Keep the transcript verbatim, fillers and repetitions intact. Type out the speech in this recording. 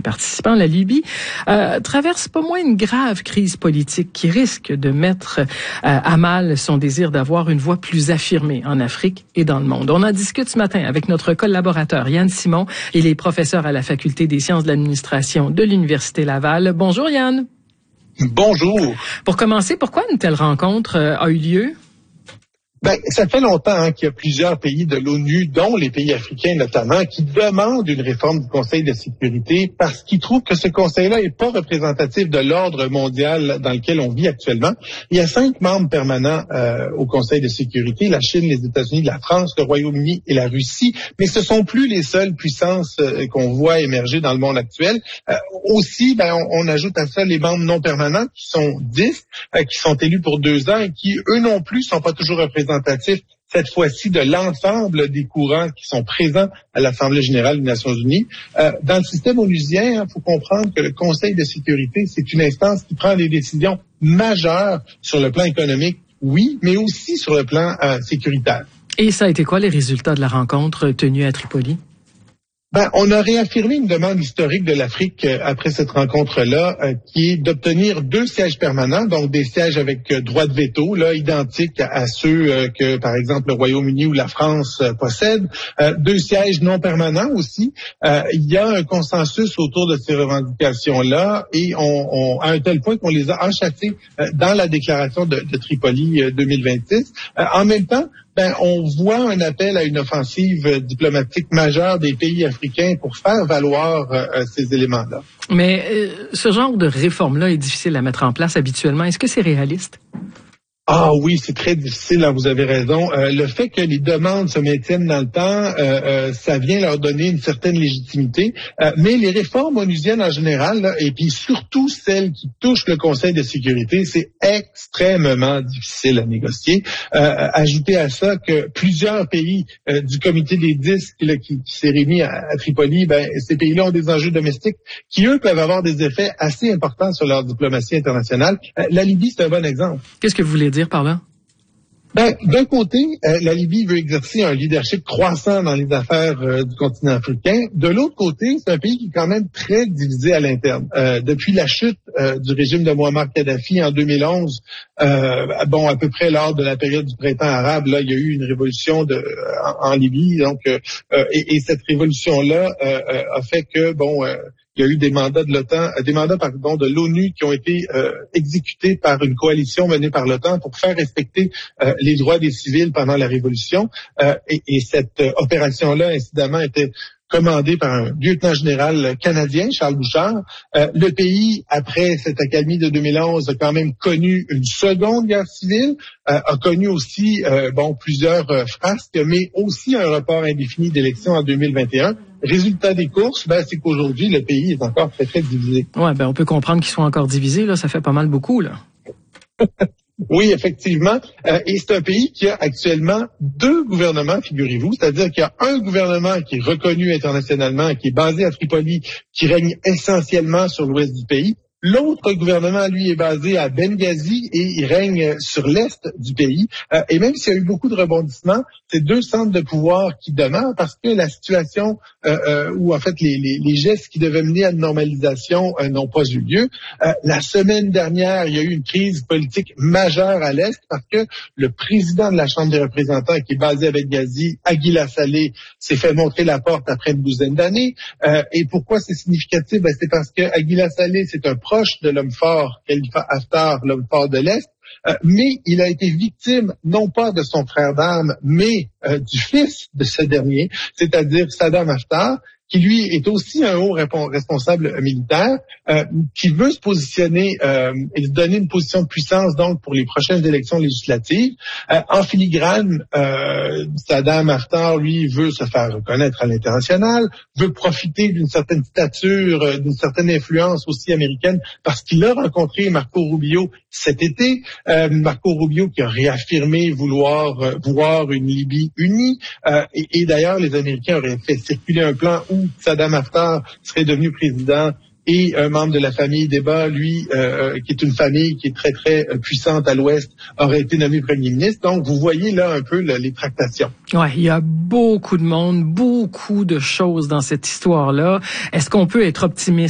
les participants, la Libye euh, traverse pas moins une grave crise politique qui risque de mettre euh, à mal son désir d'avoir une voix plus affirmée en Afrique et dans le monde. On en discute ce matin avec notre collaborateur Yann Simon. Il est professeur à la Faculté des sciences de l'administration de l'Université Laval. Bonjour Yann. Bonjour. Pour commencer, pourquoi une telle rencontre euh, a eu lieu? Ben, ça fait longtemps hein, qu'il y a plusieurs pays de l'ONU, dont les pays africains notamment, qui demandent une réforme du Conseil de sécurité parce qu'ils trouvent que ce Conseil-là n'est pas représentatif de l'ordre mondial dans lequel on vit actuellement. Il y a cinq membres permanents euh, au Conseil de sécurité, la Chine, les États-Unis, la France, le Royaume-Uni et la Russie, mais ce sont plus les seules puissances euh, qu'on voit émerger dans le monde actuel. Euh, aussi, ben, on, on ajoute à ça les membres non permanents, qui sont dix, euh, qui sont élus pour deux ans et qui, eux non plus, sont pas toujours représentés cette fois-ci de l'ensemble des courants qui sont présents à l'Assemblée générale des Nations unies. Euh, dans le système onusien, il hein, faut comprendre que le Conseil de sécurité, c'est une instance qui prend des décisions majeures sur le plan économique, oui, mais aussi sur le plan euh, sécuritaire. Et ça a été quoi les résultats de la rencontre tenue à Tripoli? Ben, on a réaffirmé une demande historique de l'Afrique euh, après cette rencontre-là, euh, qui est d'obtenir deux sièges permanents, donc des sièges avec euh, droit de veto, là, identiques à, à ceux euh, que, par exemple, le Royaume-Uni ou la France euh, possèdent. Euh, deux sièges non permanents aussi. Euh, il y a un consensus autour de ces revendications-là et on, on à un tel point qu'on les a enchâssées euh, dans la déclaration de, de Tripoli euh, deux mille vingt-six. Euh, en même temps, ben, on voit un appel à une offensive diplomatique majeure des pays africains pour faire valoir euh, ces éléments-là. Mais euh, ce genre de réforme-là est difficile à mettre en place habituellement. Est-ce que c'est réaliste? Ah oui, c'est très difficile, hein, vous avez raison. Euh, le fait que les demandes se maintiennent dans le temps, euh, euh, ça vient leur donner une certaine légitimité. Euh, mais les réformes onusiennes en général, là, et puis surtout celles qui touchent le Conseil de sécurité, c'est extrêmement difficile à négocier. Euh, ajoutez à ça que plusieurs pays euh, du comité des dix là, qui, qui s'est réuni à, à Tripoli, ben, ces pays-là ont des enjeux domestiques qui, eux, peuvent avoir des effets assez importants sur leur diplomatie internationale. Euh, la Libye, c'est un bon exemple. Qu'est-ce que vous voulez dire par là? Ben, d'un côté, euh, la Libye veut exercer un leadership croissant dans les affaires euh, du continent africain. De l'autre côté, c'est un pays qui est quand même très divisé à l'interne. Euh, depuis la chute euh, du régime de Muammar Kadhafi en deux mille onze, euh, bon, à peu près lors de la période du printemps arabe, là, il y a eu une révolution de, en, en Libye. Donc, euh, et, et cette révolution-là euh, a fait que, bon. Euh, Il y a eu des mandats de l'OTAN, des mandats pardon de l'ONU qui ont été euh, exécutés par une coalition menée par l'OTAN pour faire respecter euh, les droits des civils pendant la révolution. Euh, et, et cette euh, opération-là, incidemment, était commandé par un lieutenant-général canadien, Charles Bouchard. Euh, le pays, après cette accalmie de deux mille onze, a quand même connu une seconde guerre civile, euh, a connu aussi euh, bon plusieurs euh, frasques, mais aussi un report indéfini d'élections en deux mille vingt et un. Résultat des courses, ben, c'est qu'aujourd'hui, le pays est encore très, très divisé. Ouais, ben, on peut comprendre qu'ils soient encore divisés, là. Ça fait pas mal beaucoup, là. Oui, effectivement. Euh, et c'est un pays qui a actuellement deux gouvernements, figurez-vous. C'est-à-dire qu'il y a un gouvernement qui est reconnu internationalement, qui est basé à Tripoli, qui règne essentiellement sur l'ouest du pays. L'autre gouvernement, lui, est basé à Benghazi et il règne sur l'est du pays. Euh, et même s'il y a eu beaucoup de rebondissements, c'est deux centres de pouvoir qui demeurent parce que la situation euh, euh, où, en fait, les, les, les gestes qui devaient mener à une normalisation euh, n'ont pas eu lieu. Euh, la semaine dernière, il y a eu une crise politique majeure à l'est parce que le président de la Chambre des représentants, qui est basé à Benghazi, Aguila Saleh, s'est fait montrer la porte après une douzaine d'années. Euh, et pourquoi c'est significatif? Ben, c'est parce que Aguila Saleh, c'est un proche de l'homme fort, Khalifa Haftar, l'homme fort de l'Est, euh, mais il a été victime non pas de son frère d'armes, mais euh, du fils de ce dernier, c'est-à-dire Saddam Haftar, qui lui est aussi un haut responsable militaire, euh, qui veut se positionner euh, et se donner une position de puissance donc pour les prochaines élections législatives. Euh, en filigrane, euh, Saddam Haftar, lui, veut se faire reconnaître à l'international, veut profiter d'une certaine stature, euh, d'une certaine influence aussi américaine, parce qu'il a rencontré Marco Rubio cet été. Euh, Marco Rubio qui a réaffirmé vouloir euh, voir une Libye unie. Euh, et, et d'ailleurs, les Américains auraient fait circuler un plan où Saddam Haftar serait devenu président et un membre de la famille Deba, lui, euh, qui est une famille qui est très, très puissante à l'Ouest, aurait été nommé premier ministre. Donc, vous voyez là un peu le, les tractations. Ouais, il y a beaucoup de monde, beaucoup de choses dans cette histoire-là. Est-ce qu'on peut être optimiste